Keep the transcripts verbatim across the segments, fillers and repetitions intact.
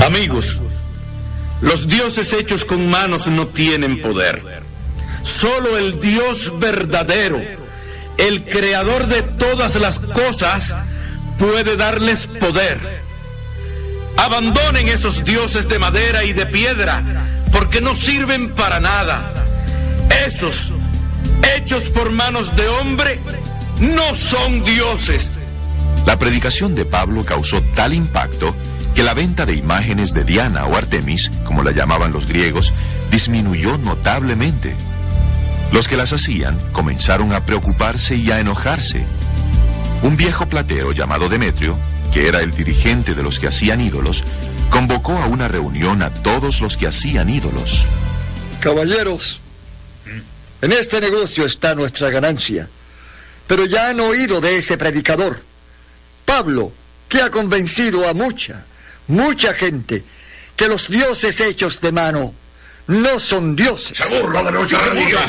Amigos, los dioses hechos con manos no tienen poder. Solo el Dios verdadero, el creador de todas las cosas, puede darles poder. Abandonen esos dioses de madera y de piedra, porque no sirven para nada. Esos, hechos por manos de hombre, no son dioses. La predicación de Pablo causó tal impacto que la venta de imágenes de Diana o Artemis, como la llamaban los griegos, disminuyó notablemente. Los que las hacían comenzaron a preocuparse y a enojarse. Un viejo platero llamado Demetrio, que era el dirigente de los que hacían ídolos, convocó a una reunión a todos los que hacían ídolos. Caballeros, en este negocio está nuestra ganancia, pero ya han oído de ese predicador, Pablo, que ha convencido a mucha, mucha gente que los dioses hechos de mano no son dioses. Se burla de nuestra religión.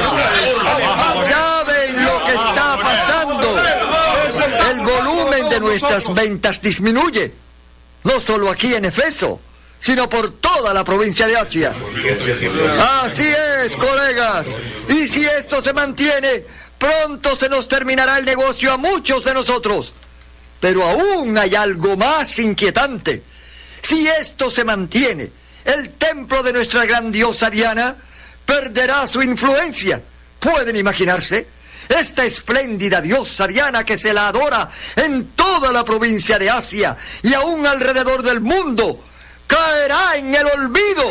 ¿Saben lo que está pasando? El volumen de nuestras ventas disminuye, no solo aquí en Efeso, sino por toda la provincia de Asia. Así es, colegas. Y si esto se mantiene, pronto se nos terminará el negocio a muchos de nosotros. Pero aún hay algo más inquietante. Si esto se mantiene, el templo de nuestra gran diosa Diana perderá su influencia. ¿Pueden imaginarse? Esta espléndida diosa Diana que se la adora en toda la provincia de Asia y aún alrededor del mundo, caerá en el olvido.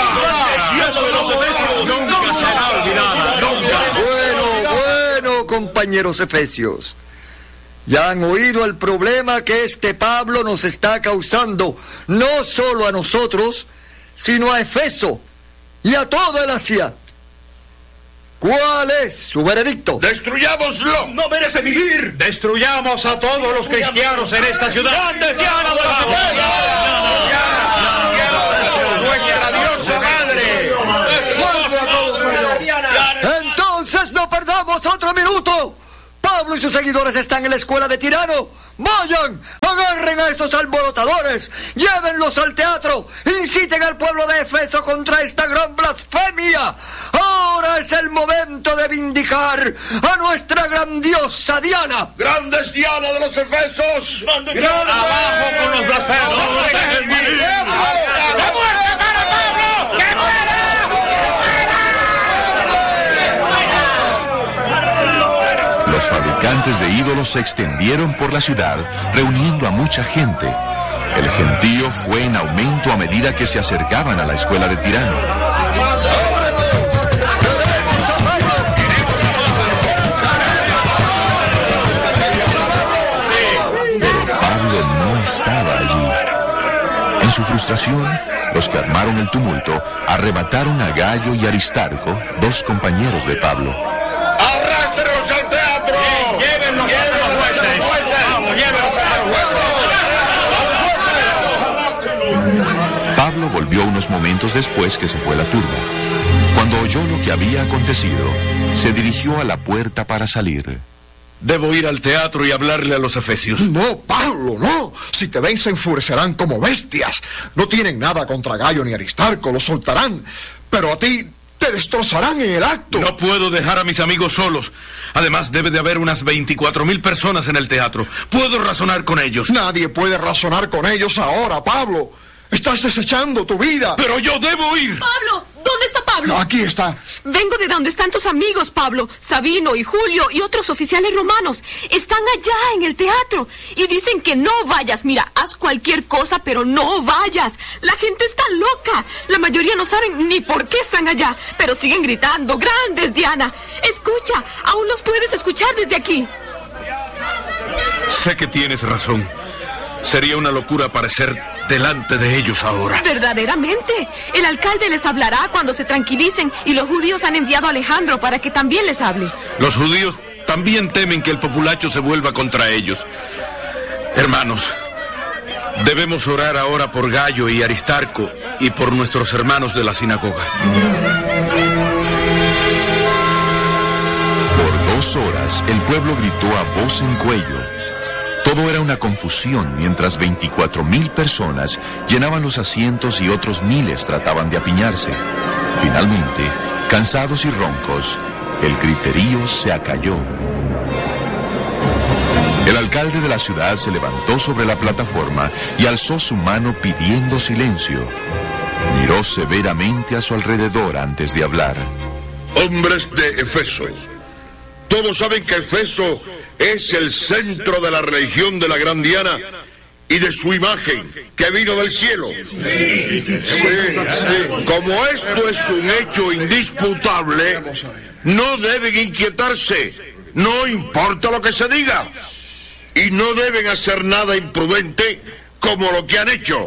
Nunca será olvidada, nunca. Bueno, bueno, compañeros efesios. Ya han oído el problema que este Pablo nos está causando, no solo a nosotros, sino a Efeso y a toda el Asia. ¿Cuál es su veredicto? ¡Destruyámoslo! ¡No merece vivir! ¡Destruyamos a todos los cristianos en esta ciudad! ¡Grandes Diana de la ¡Nuestra diosa madre! Entonces no perdamos otro minuto. Pablo y sus seguidores están en la escuela de Tirano. Vayan, agarren a estos alborotadores, llévenlos al teatro, inciten al pueblo de Efeso contra esta gran blasfemia. Ahora es el momento de vindicar a nuestra gran diosa Diana. ¡Grandes Diana de los Efesos! ¡Grandes! ¡Abajo con los blasfemos! ¡Que muera para Pablo! ¡Que muera! Los fabricantes de ídolos se extendieron por la ciudad, reuniendo a mucha gente. El gentío fue en aumento a medida que se acercaban a la escuela de Tirano. Pero Pablo no estaba allí. En su frustración, los que armaron el tumulto arrebataron a Gayo y Aristarco, dos compañeros de Pablo. ¡Arrástrenos al teatro! ¡Llévenlos a los jueces! ¡Vamos, llévenlos a los jueces! Pablo volvió unos momentos después que se fue la turba. Cuando oyó lo que había acontecido, se dirigió a la puerta para salir. Debo ir al teatro y hablarle a los efesios. No, Pablo, no. Si te ven se enfurecerán como bestias. No tienen nada contra Gayo ni Aristarco, los soltarán. Pero a ti te destrozarán en el acto. No puedo dejar a mis amigos solos. Además, debe de haber unas veinticuatro mil personas en el teatro. Puedo razonar con ellos. Nadie puede razonar con ellos ahora, Pablo. Estás desechando tu vida. Pero yo debo ir. Pablo, ¿dónde está Pablo? Aquí está. Vengo de donde están tus amigos, Pablo. Sabino y Julio y otros oficiales romanos. Están allá en el teatro y dicen que no vayas. Mira, haz cualquier cosa, pero no vayas. La gente está loca. La mayoría no saben ni por qué están allá, pero siguen gritando, ¡grandes, Diana! Escucha, aún los puedes escuchar desde aquí. Sé que tienes razón. Sería una locura aparecer delante de ellos ahora. Verdaderamente. El alcalde les hablará cuando se tranquilicen y los judíos han enviado a Alejandro para que también les hable. Los judíos también temen que el populacho se vuelva contra ellos. Hermanos, debemos orar ahora por Gayo y Aristarco y por nuestros hermanos de la sinagoga. Por dos horas el pueblo gritó a voz en cuello. Todo era una confusión mientras veinticuatro mil personas llenaban los asientos y otros miles trataban de apiñarse. Finalmente, cansados y roncos, el griterío se acalló. El alcalde de la ciudad se levantó sobre la plataforma y alzó su mano pidiendo silencio. Miró severamente a su alrededor antes de hablar. Hombres de Efeso, todos saben que Efeso es el centro de la religión de la gran Diana y de su imagen que vino del cielo. Sí, sí, sí. Como esto es un hecho indisputable, no deben inquietarse, no importa lo que se diga, y no deben hacer nada imprudente como lo que han hecho.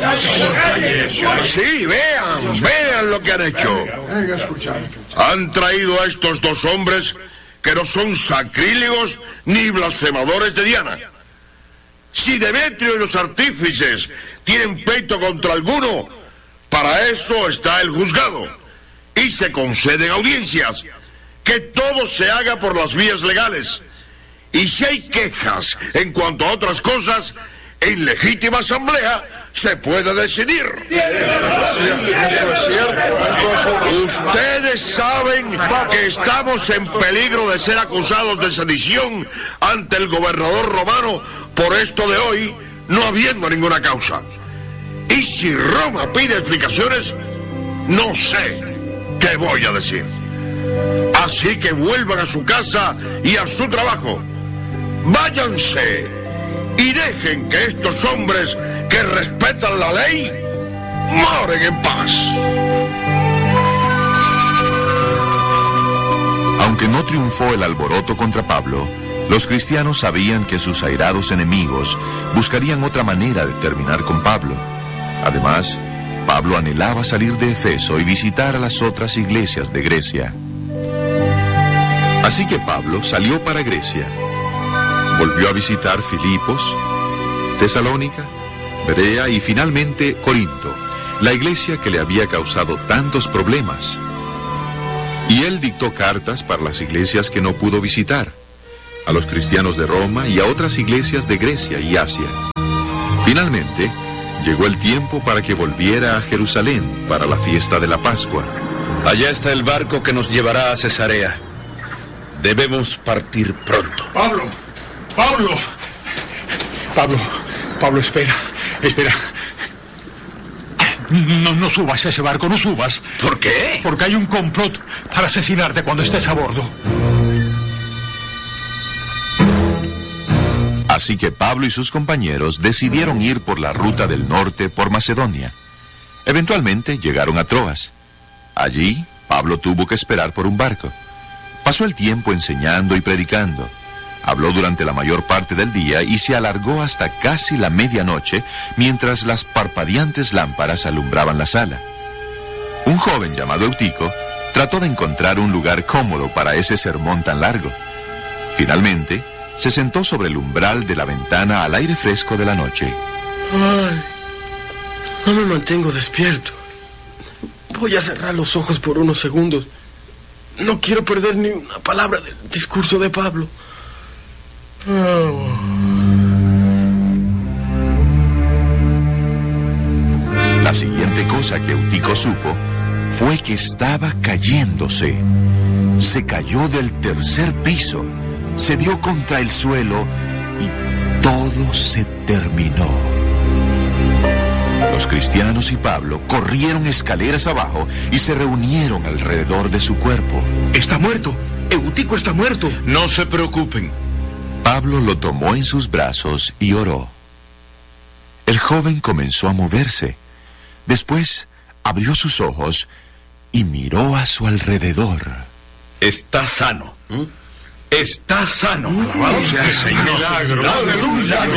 Sí, vean, vean lo que han hecho. Han traído a estos dos hombres que no son sacrílegos ni blasfemadores de Diana. Si Demetrio y los artífices tienen pleito contra alguno, para eso está el juzgado, y se conceden audiencias. Que todo se haga por las vías legales. Y si hay quejas en cuanto a otras cosas, en legítima asamblea se puede decidir. Eso es cierto. Ustedes saben que estamos en peligro de ser acusados de sedición ante el gobernador romano por esto de hoy, no habiendo ninguna causa. Y si Roma pide explicaciones, no sé qué voy a decir. Así que vuelvan a su casa y a su trabajo. Váyanse y dejen que estos hombres que respetan la ley moren en paz. Aunque no triunfó el alboroto contra Pablo, los cristianos sabían que sus airados enemigos buscarían otra manera de terminar con Pablo. Además, Pablo anhelaba salir de Efeso y visitar a las otras iglesias de Grecia. Así que Pablo salió para Grecia. Volvió a visitar Filipos, Tesalónica, Berea y finalmente Corinto, la iglesia que le había causado tantos problemas. Y él dictó cartas para las iglesias que no pudo visitar, a los cristianos de Roma y a otras iglesias de Grecia y Asia. Finalmente, llegó el tiempo para que volviera a Jerusalén para la fiesta de la Pascua. Allá está el barco que nos llevará a Cesarea. Debemos partir pronto. Pablo, Pablo, Pablo, Pablo, espera, espera. No, no subas a ese barco, no subas. ¿Por qué? Porque hay un complot para asesinarte cuando estés a bordo. Así que Pablo y sus compañeros decidieron ir por la ruta del norte por Macedonia. Eventualmente llegaron a Troas. Allí, Pablo tuvo que esperar por un barco. Pasó el tiempo enseñando y predicando. Habló durante la mayor parte del día y se alargó hasta casi la medianoche mientras las parpadeantes lámparas alumbraban la sala. Un joven llamado Eutico trató de encontrar un lugar cómodo para ese sermón tan largo. Finalmente, se sentó sobre el umbral de la ventana al aire fresco de la noche. Ay, no me mantengo despierto. Voy a cerrar los ojos por unos segundos. No quiero perder ni una palabra del discurso de Pablo. Oh. La siguiente cosa que Eutico supo fue que estaba cayéndose. Se cayó del tercer piso, se dio contra el suelo y todo se terminó. Los cristianos y Pablo corrieron escaleras abajo y se reunieron alrededor de su cuerpo. Está muerto. Eutico está muerto. No se preocupen. Pablo lo tomó en sus brazos y oró. El joven comenzó a moverse. Después abrió sus ojos y miró a su alrededor. Está sano. ¿Mm? Está sano. Alabado sea el Señor. Milagro. Es un milagro.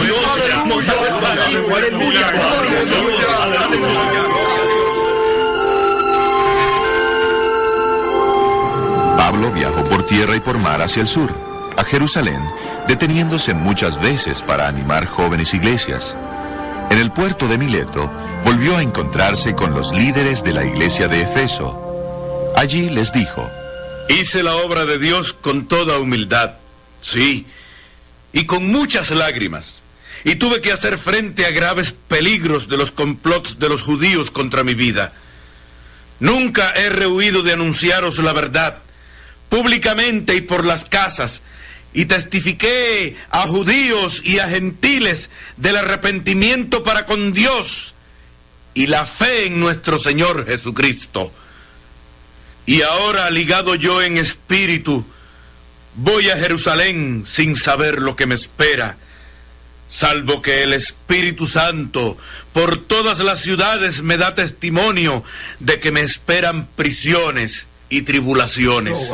Pablo viajó por tierra y por mar hacia el sur, a Jerusalén, deteniéndose muchas veces para animar jóvenes iglesias. En el puerto de Mileto, volvió a encontrarse con los líderes de la iglesia de Efeso. Allí les dijo: hice la obra de Dios con toda humildad, sí, y con muchas lágrimas, y tuve que hacer frente a graves peligros de los complots de los judíos contra mi vida. Nunca he rehuido de anunciaros la verdad, públicamente y por las casas, y testifiqué a judíos y a gentiles del arrepentimiento para con Dios y la fe en nuestro Señor Jesucristo. Y ahora, ligado yo en espíritu, voy a Jerusalén sin saber lo que me espera, salvo que el Espíritu Santo por todas las ciudades me da testimonio de que me esperan prisiones y tribulaciones.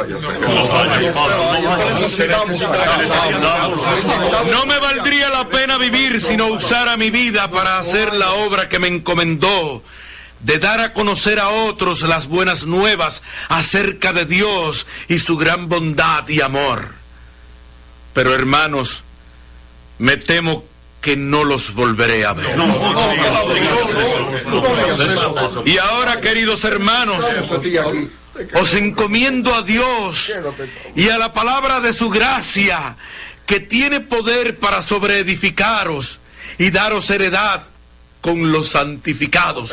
No me valdría la pena vivir si no usara mi vida para hacer la obra que me encomendó, de dar a conocer a otros las buenas nuevas acerca de Dios y su gran bondad y amor. Pero, hermanos, me temo que no los volveré a ver. Y ahora, queridos hermanos, os encomiendo a Dios y a la palabra de su gracia, que tiene poder para sobreedificaros y daros heredad con los santificados.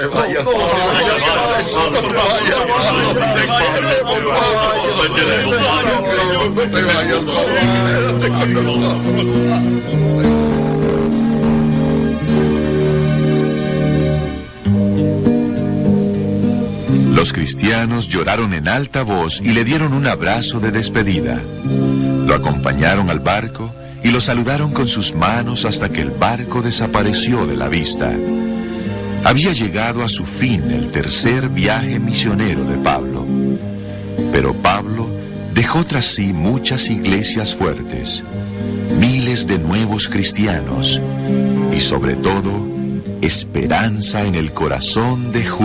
Los cristianos lloraron en alta voz y le dieron un abrazo de despedida. Lo acompañaron al barco y lo saludaron con sus manos hasta que el barco desapareció de la vista. Había llegado a su fin el tercer viaje misionero de Pablo. Pero Pablo dejó tras sí muchas iglesias fuertes, miles de nuevos cristianos y sobre todo esperanza en el corazón de Judas.